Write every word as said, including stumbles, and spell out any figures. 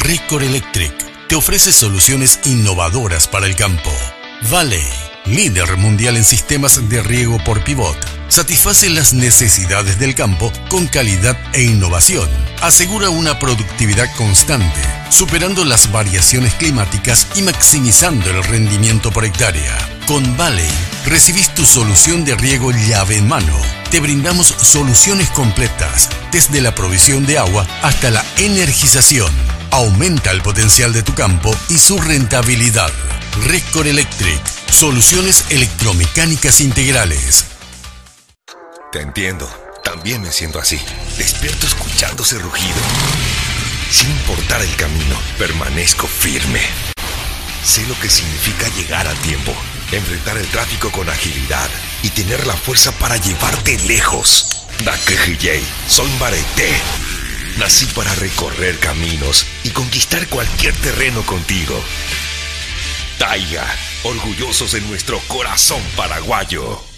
Record Electric te ofrece soluciones innovadoras para el campo. Valley, líder mundial en sistemas de riego por pivot, satisface las necesidades del campo con calidad e innovación. Asegura una productividad constante, superando las variaciones climáticas y maximizando el rendimiento por hectárea. Con Valley, recibís tu solución de riego llave en mano. Te brindamos soluciones completas, desde la provisión de agua hasta la energización. Aumenta el potencial de tu campo y su rentabilidad. Record Electric, soluciones electromecánicas integrales. Te entiendo, también me siento así. Despierto escuchando ese rugido. Sin importar el camino, permanezco firme. Sé lo que significa llegar a tiempo, enfrentar el tráfico con agilidad y tener la fuerza para llevarte lejos. Nakejiyei, soy Mbarete. Nací para recorrer caminos y conquistar cualquier terreno contigo. Taiga, orgullosos de nuestro corazón paraguayo.